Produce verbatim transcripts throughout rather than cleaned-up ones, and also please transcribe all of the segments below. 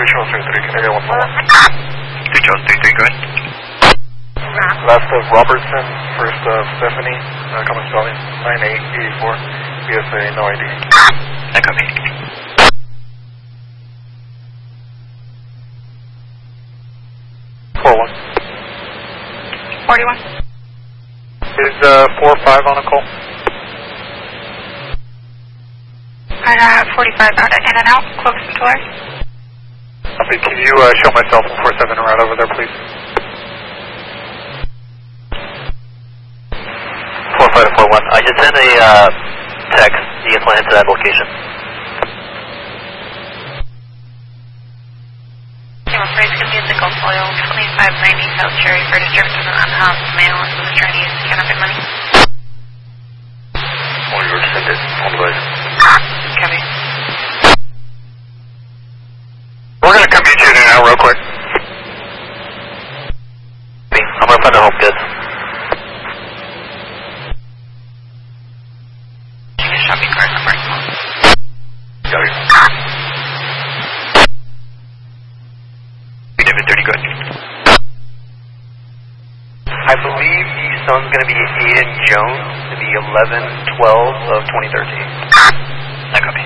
three Charles three three, can I get one more? three Charles three three, go ahead. Last of Robertson, first of Stephanie, uh, common spelling, nine eight eight four, B S A, no I D. I copy. four one. forty-one. Is uh, four five on a call? I got forty-five out, in and out, Clovis and Tulare. Okay, can you uh, show myself and four seven around over there, please? four five four one. I just sent a uh, text. You guys want to head to that location? I'm afraid it's going to be at the Gulf Oil, twenty-five ninety South Cherry for distributing an unhoused male who was trying to use counterfeit money. Or you were send it on the way. Copy. We're going to come meet you in an hour real quick. I'm going to find the home goods. Shopping cart number. Got it. David thirty, go ahead. I believe the son's going to be Aiden Jones to be eleven twelve of twenty thirteen. I copy.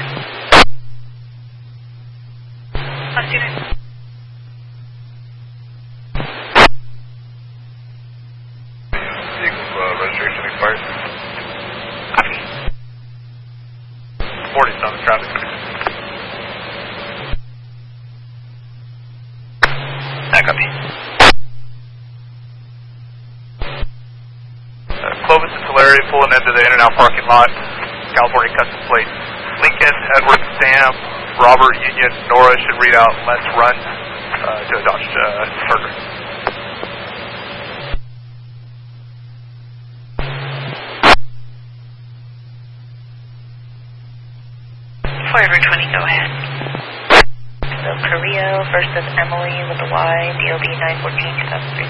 Let's do it. Uh, registration expired. Copy. forty's on the traffic. I copy. Uh, Clovis and Tulare pulling into the In-N-Out parking lot. California custom plate. Lincoln, Edward, Sam, Robert, Union, Nora should read out let's run uh, to a Dodge uh, Charger. Forever twenty, go ahead. So Carrillo versus Emily with the Y, D O B nine fourteen two thousand three.